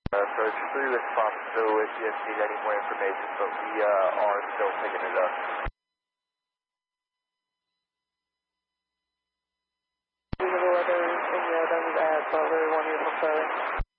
Approach 3 with Fox, still with you if you need any more information, but we are still picking it up. Reasonable weather, India, that was at Butler, 1 year from Charlie.